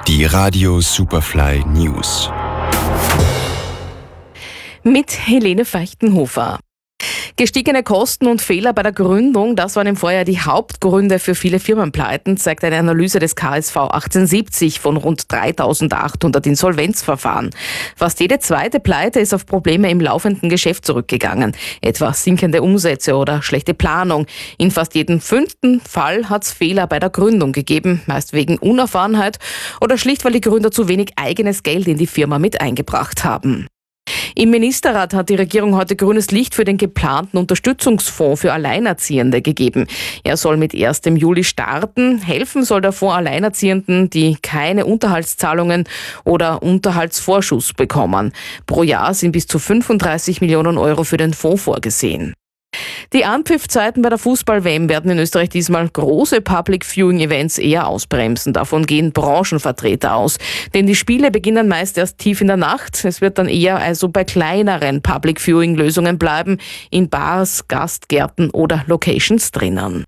Die Radio Superfly News. Mit Helene Feichtenhofer. Gestiegene Kosten und Fehler bei der Gründung, das waren im Vorjahr die Hauptgründe für viele Firmenpleiten, zeigt eine Analyse des KSV 1870 von rund 3.800 Insolvenzverfahren. Fast jede zweite Pleite ist auf Probleme im laufenden Geschäft zurückgegangen, etwa sinkende Umsätze oder schlechte Planung. In fast jedem 5. Fall hat es Fehler bei der Gründung gegeben, meist wegen Unerfahrenheit oder schlicht, weil die Gründer zu wenig eigenes Geld in die Firma mit eingebracht haben. Im Ministerrat hat die Regierung heute grünes Licht für den geplanten Unterstützungsfonds für Alleinerziehende gegeben. Er soll mit 1. Juli starten. Helfen soll der Fonds Alleinerziehenden, die keine Unterhaltszahlungen oder Unterhaltsvorschuss bekommen. Pro Jahr sind bis zu 35 Millionen Euro für den Fonds vorgesehen. Die Anpfiffzeiten bei der Fußball-WM werden in Österreich diesmal große Public-Viewing-Events eher ausbremsen. Davon gehen Branchenvertreter aus. Denn die Spiele beginnen meist erst tief in der Nacht. Es wird dann eher also bei kleineren Public-Viewing-Lösungen bleiben, in Bars, Gastgärten oder Locations drinnen.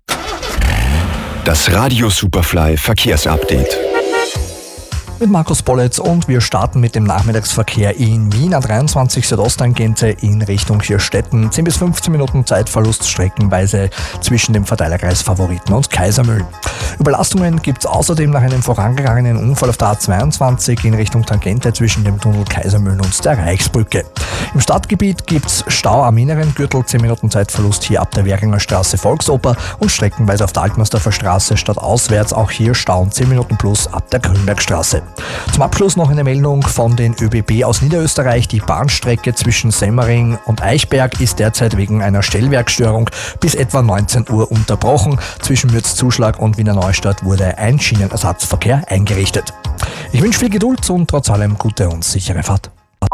Das Radio Superfly Verkehrsupdate. Mit Markus Bolletz und wir starten mit dem Nachmittagsverkehr in Wien A23 Südosttangente in Richtung Hirstetten. 10 bis 15 Minuten Zeitverlust streckenweise zwischen dem Verteilerkreis Favoriten und Kaisermühlen. Überlastungen gibt es außerdem nach einem vorangegangenen Unfall auf der A22 in Richtung Tangente zwischen dem Tunnel Kaisermühlen und der Reichsbrücke. Im Stadtgebiet gibt es Stau am inneren Gürtel, 10 Minuten Zeitverlust hier ab der Währinger Straße Volksoper und streckenweise auf der Altmersdorfer Straße stadtauswärts auch hier Stau 10 Minuten plus ab der Grünbergstraße. Zum Abschluss noch eine Meldung von den ÖBB aus Niederösterreich. Die Bahnstrecke zwischen Semmering und Eichberg ist derzeit wegen einer Stellwerkstörung bis etwa 19 Uhr unterbrochen. Zwischen Mürzzuschlag und Wiener Neustadt wurde ein Schienenersatzverkehr eingerichtet. Ich wünsche viel Geduld und trotz allem gute und sichere Fahrt.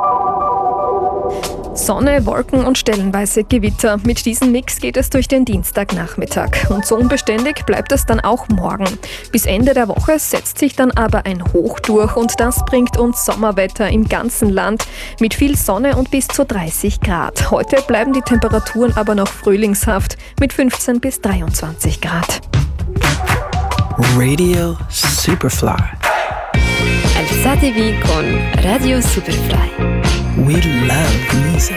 Sonne, Wolken und stellenweise Gewitter. Mit diesem Mix geht es durch den Dienstagnachmittag. Und so unbeständig bleibt es dann auch morgen. Bis Ende der Woche setzt sich dann aber ein Hoch durch und das bringt uns Sommerwetter im ganzen Land mit viel Sonne und bis zu 30 Grad. Heute bleiben die Temperaturen aber noch frühlingshaft mit 15 bis 23 Grad. Radio Superfly. Alzatevi con Radio Superfly. We love music.